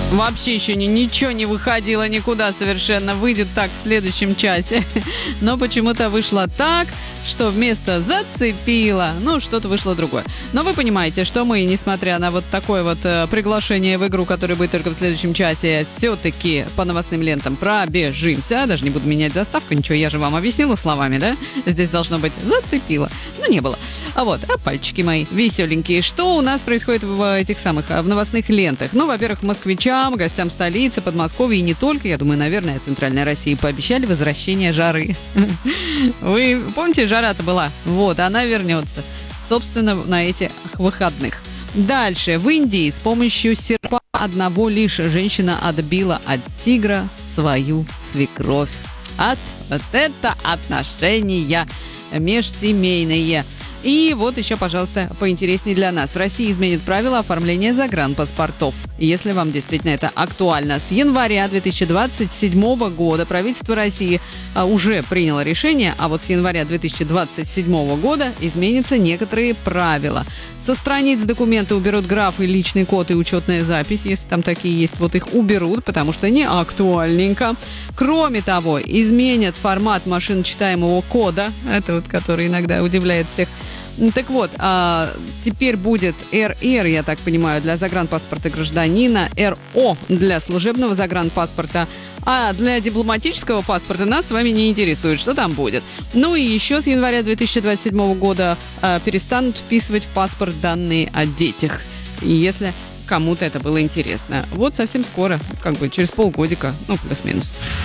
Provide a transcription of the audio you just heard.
Вообще еще ничего не выходило никуда совершенно. Выйдет так в следующем часе. Но почему-то вышло так, что вместо «зацепило», что-то вышло другое. Но вы понимаете, что мы, несмотря на вот такое вот приглашение в игру, которое будет только в следующем часе, все-таки по новостным лентам пробежимся. Даже не буду менять заставку, ничего, я же вам объяснила словами, да? Здесь должно быть «зацепило». Но не было. А пальчики мои веселенькие. Что у нас происходит в этих самых, в новостных лентах? Во-первых, москвичам, гостям столицы, Подмосковья и не только, я думаю, наверное, Центральной России пообещали возвращение жары. Вы помните, жара-то была? Она вернется. Собственно, на этих выходных. Дальше. В Индии с помощью серпа одного лишь женщина отбила от тигра свою свекровь. Вот это отношения межсемейные. И еще, пожалуйста, поинтереснее для нас. В России изменят правила оформления загранпаспортов. Если вам действительно это актуально. С января 2027 года правительство России уже приняло решение, а с января 2027 года изменятся некоторые правила. Со страниц документа уберут графы «личный код» и «учетная запись». Если там такие есть, их уберут, потому что не актуальненько. Кроме того, изменят формат машиночитаемого кода. Это который иногда удивляет всех. Так теперь будет РР, я так понимаю, для загранпаспорта гражданина, РО для служебного загранпаспорта, а для дипломатического паспорта нас с вами не интересует, что там будет. И еще с января 2027 года перестанут вписывать в паспорт данные о детях, если кому-то это было интересно. Совсем скоро, через полгодика, плюс-минус.